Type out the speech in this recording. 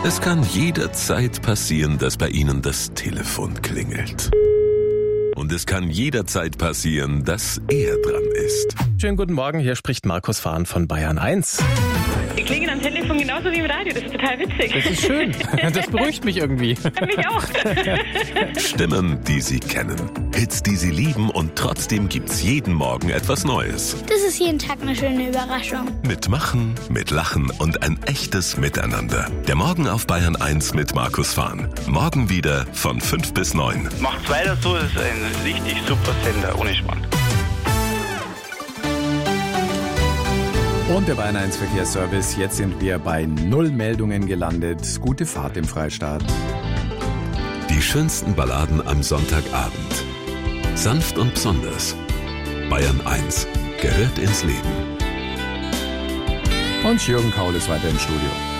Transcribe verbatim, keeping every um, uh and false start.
Es kann jederzeit passieren, dass bei Ihnen das Telefon klingelt. Und es kann jederzeit passieren, dass er dran ist. Schönen guten Morgen, hier spricht Markus Fahn von Bayern eins. Die klingen am Telefon genauso wie im Radio, das ist total witzig. Das ist schön, das beruhigt mich irgendwie. Mich auch. Stimmen, die Sie kennen. Hits, die Sie lieben und trotzdem gibt's jeden Morgen etwas Neues. Das ist jeden Tag eine schöne Überraschung. Mit Machen, mit Lachen und ein echtes Miteinander. Der Morgen auf Bayern eins mit Markus Fahn. Morgen wieder von fünf bis neun. Macht's weiter so, das ist ein richtig super Sender, ohne Schmarrn. Und der Bayern eins Verkehrsservice. Jetzt sind wir bei null Meldungen gelandet. Gute Fahrt im Freistaat. Die schönsten Balladen am Sonntagabend. Sanft und besonders. Bayern eins gehört ins Leben. Und Jürgen Kaul ist weiter im Studio.